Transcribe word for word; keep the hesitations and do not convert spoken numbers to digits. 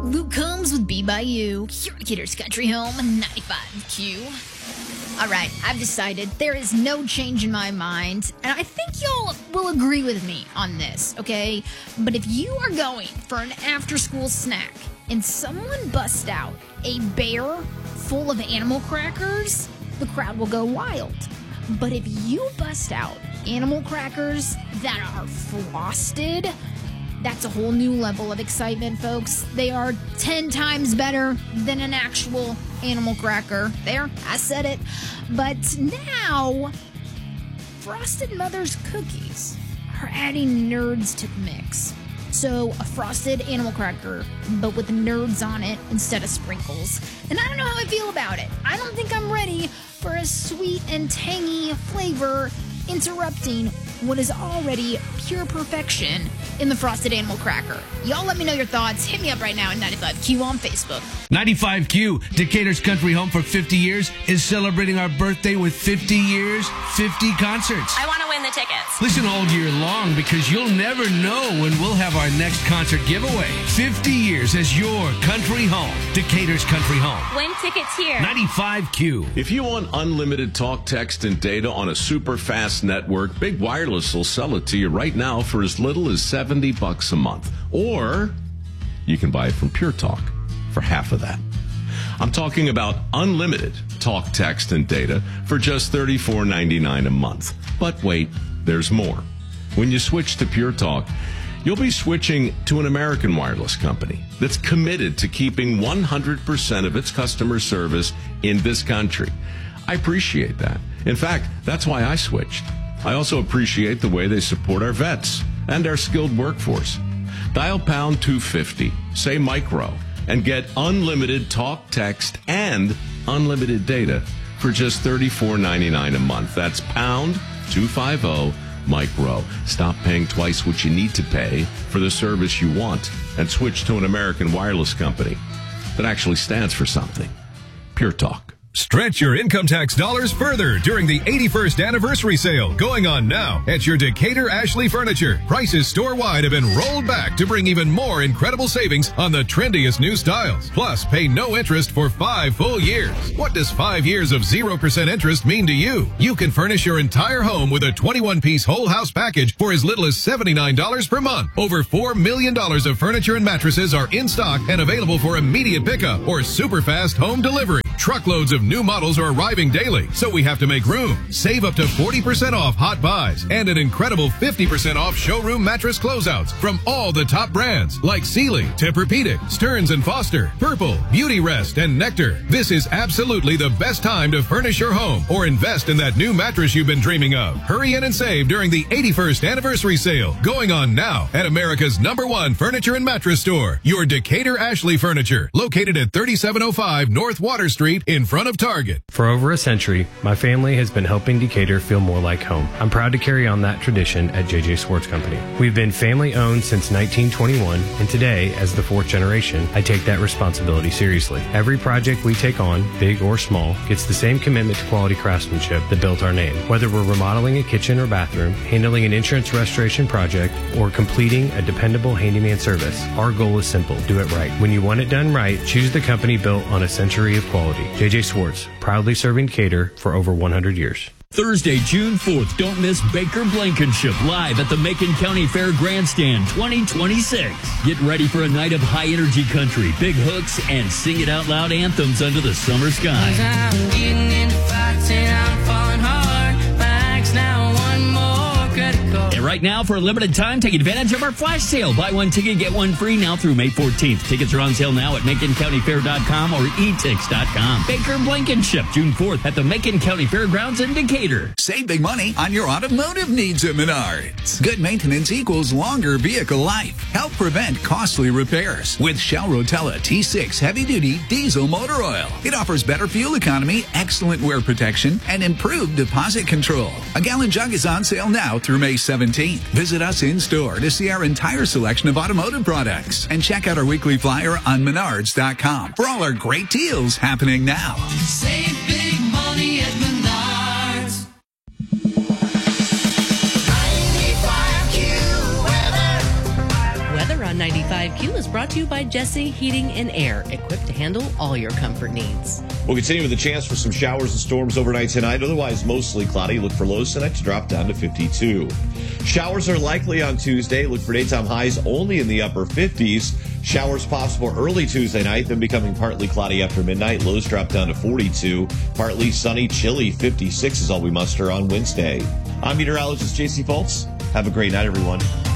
Luke Combs with Be By You, here at Kidder's Country Home, ninety-five Q. All right, I've decided there is no change in my mind, and I think y'all will agree with me on this, okay? But if you are going for an after-school snack and someone busts out a bear full of animal crackers, the crowd will go wild. But if you bust out animal crackers that are frosted, that's a whole new level of excitement, folks. They are ten times better than an actual animal cracker. There, I said it. But now, Frosted Mother's cookies are adding nerds to the mix. So, a frosted animal cracker, but with nerds on it instead of sprinkles. And I don't know how I feel about it. I don't think I'm ready for a sweet and tangy flavor interrupting what is already pure perfection in the frosted animal cracker. Y'all let me know your thoughts. Hit me up right now at ninety-five Q on Facebook. ninety-five Q, Decatur's Country Home for fifty years, is celebrating our birthday with fifty years, fifty concerts. I want to win the tickets. Listen all year long because you'll never know when we'll have our next concert giveaway. fifty years as your country home. Decatur's Country Home. Win tickets here. ninety-five Q. If you want unlimited talk, text, and data on a super fast network, Big Wireless will sell it to you right now for as little as seventy bucks a month. Or you can buy it from Pure Talk for half of that. I'm talking about unlimited talk, text, and data for just thirty-four ninety-nine a month. But wait, there's more. When you switch to Pure Talk, you'll be switching to an American wireless company that's committed to keeping one hundred percent of its customer service in this country. I appreciate that. In fact, that's why I switched. I also appreciate the way they support our vets and our skilled workforce. Dial pound two fifty, say micro, and get unlimited talk, text, and unlimited data for just thirty-four ninety-nine a month. That's pound two fifty micro. Stop paying twice what you need to pay for the service you want and switch to an American wireless company that actually stands for something. Pure Talk. Stretch your income tax dollars further during the eighty-first anniversary sale going on now at your Decatur Ashley Furniture. Prices store-wide have been rolled back to bring even more incredible savings on the trendiest new styles. Plus, pay no interest for five full years. What does five years of zero percent interest mean to you? You can furnish your entire home with a twenty-one piece whole house package for as little as seventy-nine dollars per month. Over four million dollars of furniture and mattresses are in stock and available for immediate pickup or super fast home delivery. Truckloads of new models are arriving daily, so we have to make room. Save up to forty percent off hot buys and an incredible fifty percent off showroom mattress closeouts from all the top brands like Sealy, Tempur-Pedic, Stearns and Foster, Purple, Beauty Rest, and Nectar. This is absolutely the best time to furnish your home or invest in that new mattress you've been dreaming of. Hurry in and save during the eighty-first anniversary sale going on now at America's number one furniture and mattress store, your Decatur Ashley Furniture, located at thirty-seven oh five North Water Street in front of Target. For over a century, my family has been helping Decatur feel more like home. I'm proud to carry on that tradition at J J Swartz Company. We've been family owned since nineteen twenty-one, and today, as the fourth generation, I take that responsibility seriously. Every project we take on, big or small, gets the same commitment to quality craftsmanship that built our name. Whether we're remodeling a kitchen or bathroom, handling an insurance restoration project, or completing a dependable handyman service, our goal is simple: do it right. When you want it done right, choose the company built on a century of quality. J J Swartz, proudly serving Decatur for over one hundred years. Thursday, June fourth, don't miss Baker Blankenship live at the Macon County Fair Grandstand twenty twenty-six. Get ready for a night of high-energy country, big hooks, and sing-it-out-loud anthems under the summer sky. I'm getting into fights and I'm falling hard. Max now one more credit card. And right now, for a limited time, take advantage of our flash sale. Buy one ticket, get one free now through May fourteenth. Tickets are on sale now at macon county fair dot com or e tix dot com. Baker Blankenship, June fourth at the Macon County Fairgrounds in Decatur. Save big money on your automotive needs at Menards. Good maintenance equals longer vehicle life. Help prevent costly repairs with Shell Rotella T six heavy-duty diesel motor oil. It offers better fuel economy, excellent wear protection, and improved deposit control. A gallon jug is on sale now through May seventeenth. Visit us in-store to see our entire selection of automotive products and check out our weekly flyer on menards dot com for all our great deals happening now. Save big money at Menards. ninety-five Q weather. Weather on ninety-five Q is brought brought to you by Jesse Heating and Air, equipped to handle all your comfort needs. We'll continue with a chance for some showers and storms overnight tonight. Otherwise, mostly cloudy. Look for lows tonight to drop down to fifty-two. Showers are likely on Tuesday. Look for daytime highs only in the upper fifties. Showers possible early Tuesday night, then becoming partly cloudy after midnight. Lows drop down to forty-two. Partly sunny, chilly, fifty-six is all we muster on Wednesday. I'm meteorologist J C Fultz. Have a great night, everyone.